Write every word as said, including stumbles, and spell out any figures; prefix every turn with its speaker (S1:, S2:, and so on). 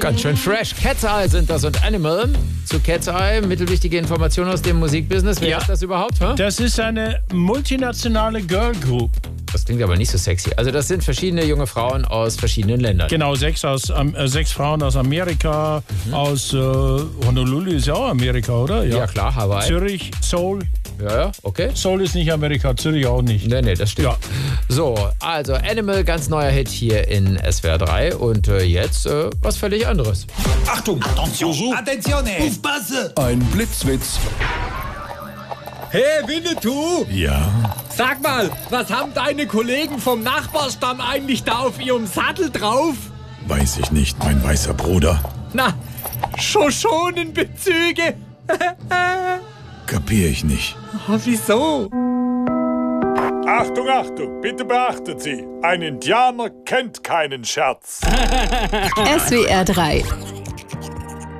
S1: Ganz schön fresh. Cat's Eye sind das und Animal. Zu Cat's Eye, mittelwichtige Informationen aus dem Musikbusiness. Wer
S2: Ja.
S1: ist das überhaupt? Hä?
S2: Das ist eine multinationale Girl Group.
S1: Das klingt aber nicht so sexy. Also das sind verschiedene junge Frauen aus verschiedenen Ländern.
S2: Genau, sechs, aus, ähm, äh, sechs Frauen aus Amerika, mhm. aus äh, Honolulu ist ja auch Amerika, oder?
S1: Ja, klar, Hawaii.
S2: Zürich, Seoul.
S1: Ja, ja, okay.
S2: Seoul ist nicht Amerika, Zürich auch nicht.
S1: Nee, nee, das stimmt.
S2: Ja.
S1: So, also Animal, ganz neuer Hit hier in S W R drei und äh, jetzt äh, was völlig anderes.
S3: Achtung! Attention! Attenzione! Aufpasse!
S4: Ein Blitzwitz.
S5: Hey, Winnetou!
S4: Ja.
S5: Sag mal, was haben deine Kollegen vom Nachbarstamm eigentlich da auf ihrem Sattel drauf?
S4: Weiß ich nicht, mein weißer Bruder.
S5: Na, Shoshonenbezüge!
S4: Kapier ich nicht.
S5: Oh, wieso?
S6: Achtung, Achtung, bitte beachtet Sie, ein Indianer kennt keinen Scherz.
S7: S W R drei